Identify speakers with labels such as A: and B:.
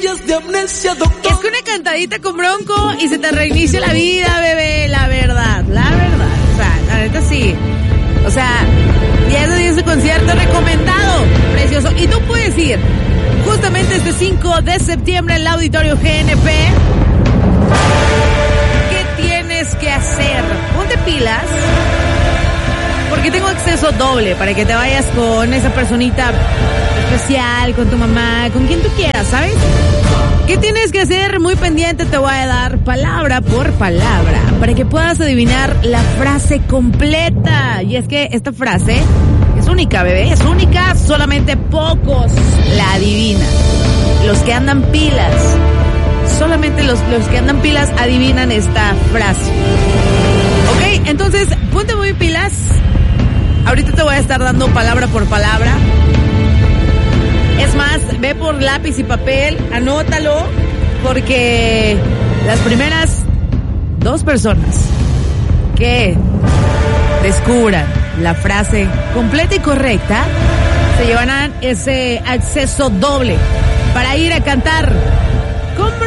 A: días de amnesia, doctor.
B: Es que una cantadita con Bronco y se te reinicia la vida, bebé, la verdad. O sea, la neta sí. O sea, 10 de 10 el concierto recomendado, precioso. Y tú puedes ir justamente este 5 de septiembre en el Auditorio GNP. ¿Qué tienes que hacer? Ponte pilas, porque tengo acceso doble para que te vayas con esa personita especial, con tu mamá, con quien tú quieras, ¿sabes? ¿Qué tienes que hacer? Muy pendiente, te voy a dar palabra por palabra para que puedas adivinar la frase completa. Y es que esta frase es única, bebé, es única, solamente pocos la adivinan. Los que andan pilas, solamente los que andan pilas adivinan esta frase. Ok, entonces, ponte muy pilas. Ahorita te voy a estar dando palabra por palabra. Es más, ve por lápiz y papel, anótalo, porque las primeras 2 personas que descubran la frase completa y correcta se llevarán ese acceso doble para ir a cantar con